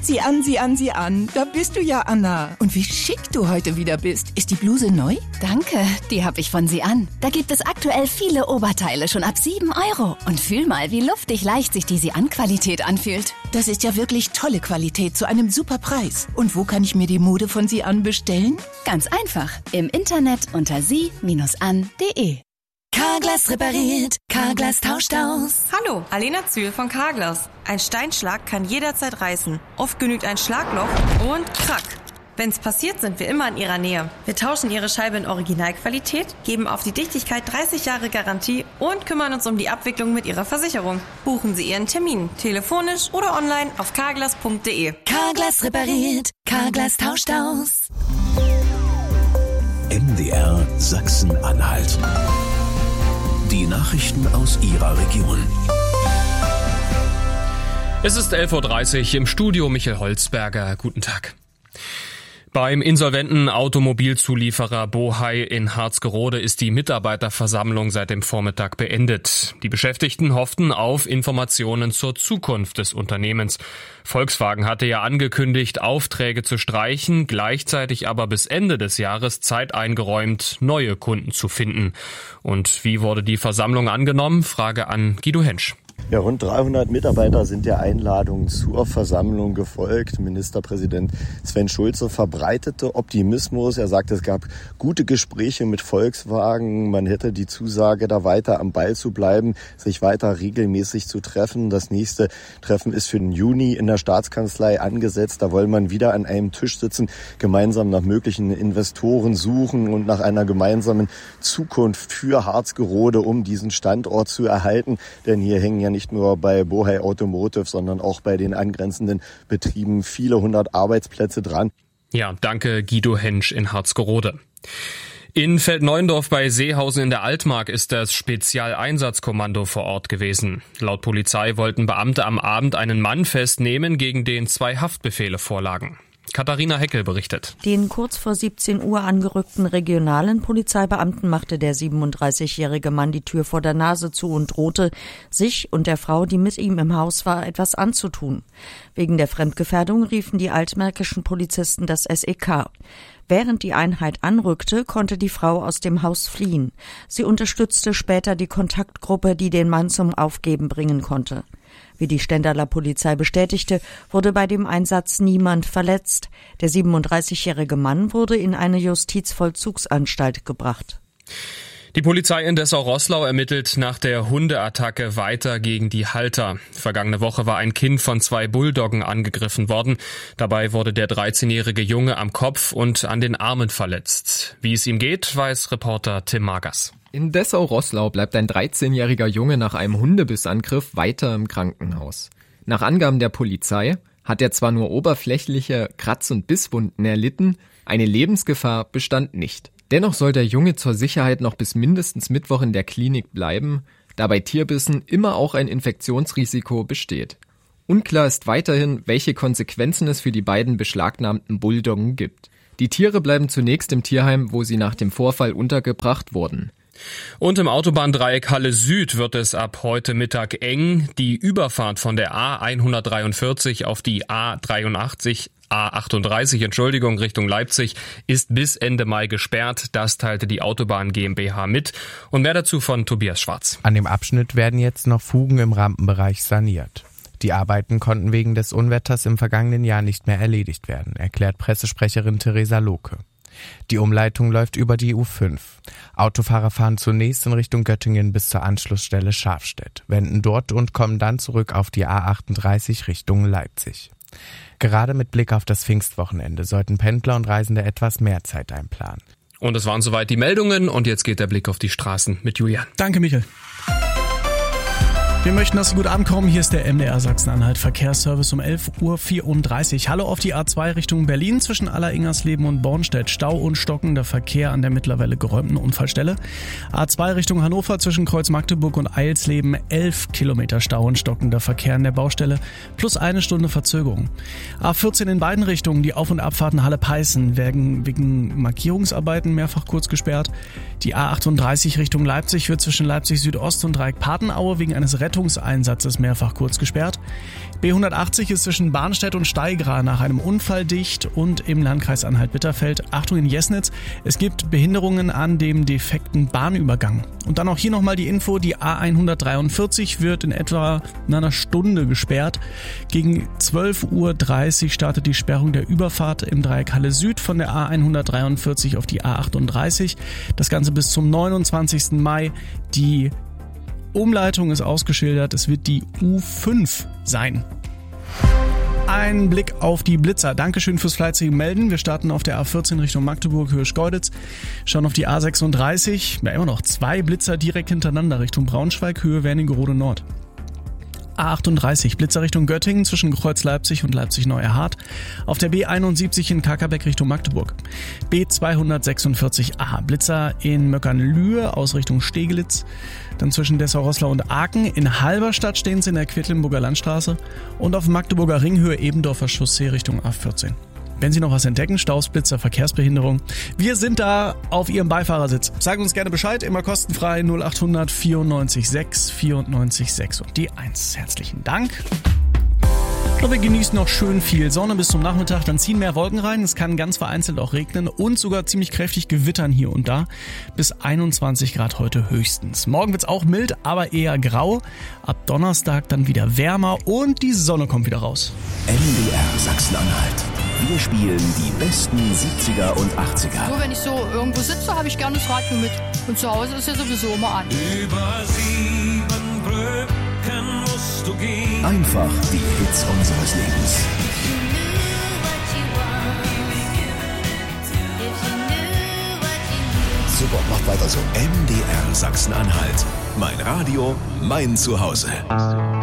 Sieh an, sieh an, sieh an. Da bist du ja, Anna. Und wie schick du heute wieder bist. Ist die Bluse neu? Danke, die habe ich von Sie an. Da gibt es aktuell viele Oberteile schon ab 7 €. Und fühl mal, wie luftig leicht sich die Sie-an-Qualität anfühlt. Das ist ja wirklich tolle Qualität zu einem super Preis. Und wo kann ich mir die Mode von Sie an bestellen? Ganz einfach. Im Internet unter sie-an.de. Carglass repariert, Carglass tauscht aus. Hallo, Alena Zühl von Carglass. Ein Steinschlag kann jederzeit reißen. Oft genügt ein Schlagloch und krack. Wenn's passiert, sind wir immer in Ihrer Nähe. Wir tauschen Ihre Scheibe in Originalqualität, geben auf die Dichtigkeit 30 Jahre Garantie und kümmern uns um die Abwicklung mit Ihrer Versicherung. Buchen Sie Ihren Termin, telefonisch oder online auf carglass.de. Carglass repariert, Carglass tauscht aus. MDR Sachsen-Anhalt. Die Nachrichten aus Ihrer Region. Es ist 11:30 Uhr im Studio Michael Holzberger. Guten Tag. Beim insolventen Automobilzulieferer Bohai in Harzgerode ist die Mitarbeiterversammlung seit dem Vormittag beendet. Die Beschäftigten hofften auf Informationen zur Zukunft des Unternehmens. Volkswagen hatte ja angekündigt, Aufträge zu streichen, gleichzeitig aber bis Ende des Jahres Zeit eingeräumt, neue Kunden zu finden. Und wie wurde die Versammlung angenommen? Frage an Guido Hensch. Ja, rund 300 Mitarbeiter sind der Einladung zur Versammlung gefolgt. Ministerpräsident Sven Schulze verbreitete Optimismus. Er sagte, es gab gute Gespräche mit Volkswagen. Man hätte die Zusage, da weiter am Ball zu bleiben, sich weiter regelmäßig zu treffen. Das nächste Treffen ist für den Juni in der Staatskanzlei angesetzt. Da wollen man wieder an einem Tisch sitzen, gemeinsam nach möglichen Investoren suchen und nach einer gemeinsamen Zukunft für Harzgerode, um diesen Standort zu erhalten. Denn hier hängen ja nicht nur bei Bohai Automotive, sondern auch bei den angrenzenden Betrieben viele hundert Arbeitsplätze dran. Ja, danke Guido Hensch in Harzgerode. In Feldneuendorf bei Seehausen in der Altmark ist das Spezialeinsatzkommando vor Ort gewesen. Laut Polizei wollten Beamte am Abend einen Mann festnehmen, gegen den 2 Haftbefehle vorlagen. Katharina Heckel berichtet. Den kurz vor 17 Uhr angerückten regionalen Polizeibeamten machte der 37-jährige Mann die Tür vor der Nase zu und drohte, sich und der Frau, die mit ihm im Haus war, etwas anzutun. Wegen der Fremdgefährdung riefen die altmärkischen Polizisten das SEK. Während die Einheit anrückte, konnte die Frau aus dem Haus fliehen. Sie unterstützte später die Kontaktgruppe, die den Mann zum Aufgeben bringen konnte. Wie die Stendaler Polizei bestätigte, wurde bei dem Einsatz niemand verletzt. Der 37-jährige Mann wurde in eine Justizvollzugsanstalt gebracht. Die Polizei in Dessau-Roßlau ermittelt nach der Hundeattacke weiter gegen die Halter. Vergangene Woche war ein Kind von 2 Bulldoggen angegriffen worden. Dabei wurde der 13-jährige Junge am Kopf und an den Armen verletzt. Wie es ihm geht, weiß Reporter Tim Magers. In Dessau-Roßlau bleibt ein 13-jähriger Junge nach einem Hundebissangriff weiter im Krankenhaus. Nach Angaben der Polizei hat er zwar nur oberflächliche Kratz- und Bisswunden erlitten, eine Lebensgefahr bestand nicht. Dennoch soll der Junge zur Sicherheit noch bis mindestens Mittwoch in der Klinik bleiben, da bei Tierbissen immer auch ein Infektionsrisiko besteht. Unklar ist weiterhin, welche Konsequenzen es für die beiden beschlagnahmten Bulldoggen gibt. Die Tiere bleiben zunächst im Tierheim, wo sie nach dem Vorfall untergebracht wurden. Und im Autobahndreieck Halle Süd wird es ab heute Mittag eng. Die Überfahrt von der A143 auf die A38 Richtung Leipzig ist bis Ende Mai gesperrt. Das teilte die Autobahn GmbH mit. Und mehr dazu von Tobias Schwarz. An dem Abschnitt werden jetzt noch Fugen im Rampenbereich saniert. Die Arbeiten konnten wegen des Unwetters im vergangenen Jahr nicht mehr erledigt werden, erklärt Pressesprecherin Theresa Lohke. Die Umleitung läuft über die U5. Autofahrer fahren zunächst in Richtung Göttingen bis zur Anschlussstelle Scharfstedt, wenden dort und kommen dann zurück auf die A38 Richtung Leipzig. Gerade mit Blick auf das Pfingstwochenende sollten Pendler und Reisende etwas mehr Zeit einplanen. Und es waren soweit die Meldungen und jetzt geht der Blick auf die Straßen mit Julian. Danke, Michael. Wir möchten, dass Sie gut ankommen. Hier ist der MDR Sachsen-Anhalt Verkehrsservice um 11:34 Uhr. Hallo auf die A2 Richtung Berlin zwischen Alleringersleben und Bornstedt. Stau und stockender Verkehr an der mittlerweile geräumten Unfallstelle. A2 Richtung Hannover zwischen Kreuz Magdeburg und Eilsleben 11 Kilometer Stau und stockender Verkehr an der Baustelle plus 1 Stunde Verzögerung. A14 in beiden Richtungen. Die Auf- und Abfahrten Halle-Peißen werden wegen Markierungsarbeiten mehrfach kurz gesperrt. Die A38 Richtung Leipzig wird zwischen Leipzig Südost und Dreieck Patenaue wegen eines Rettungsdienstes Rettungseinsatz ist mehrfach kurz gesperrt. B180 ist zwischen Barnstedt und Steigra nach einem Unfall dicht und im Landkreis Anhalt-Bitterfeld. Achtung in Jesnitz, es gibt Behinderungen an dem defekten Bahnübergang. Und dann auch hier nochmal die Info, die A143 wird in etwa einer Stunde gesperrt. Gegen 12:30 Uhr startet die Sperrung der Überfahrt im Dreieck Halle Süd von der A143 auf die A38. Das Ganze bis zum 29. Mai. Die Umleitung ist ausgeschildert, es wird die U5 sein. Ein Blick auf die Blitzer. Dankeschön fürs fleißige Melden. Wir starten auf der A14 Richtung Magdeburg, Höhe Schkeuditz. Schauen auf die A36. Ja, immer noch 2 Blitzer direkt hintereinander Richtung Braunschweig, Höhe Wernigerode Nord. A38 Blitzer Richtung Göttingen zwischen Kreuz Leipzig und Leipzig-Neuerhardt. Auf der B71 in Kakerbeck Richtung Magdeburg. B246a Blitzer in Möckernlühe aus Richtung Steglitz. Dann zwischen Dessau-Roßlau und Aachen. In Halberstadt stehen sie in der Quedlinburger Landstraße. Und auf Magdeburger Ringhöhe Ebendorfer Chaussee Richtung A14. Wenn Sie noch was entdecken, Staus, Blitzer, Verkehrsbehinderung, wir sind da auf Ihrem Beifahrersitz. Sagen uns gerne Bescheid, immer kostenfrei 0800 94 6 94 6 und die 1. Herzlichen Dank. Und wir genießen noch schön viel Sonne bis zum Nachmittag, dann ziehen mehr Wolken rein, es kann ganz vereinzelt auch regnen und sogar ziemlich kräftig gewittern hier und da. Bis 21 Grad heute höchstens. Morgen wird's auch mild, aber eher grau. Ab Donnerstag dann wieder wärmer und die Sonne kommt wieder raus. MDR Sachsen-Anhalt. Wir spielen die besten 70er und 80er. Nur wenn ich so irgendwo sitze, habe ich gerne das Radio mit. Und zu Hause ist ja sowieso immer an. Über 7 Brücken musst du gehen. Einfach die Hits unseres Lebens. Super, macht weiter so. MDR Sachsen-Anhalt. Mein Radio, mein Zuhause.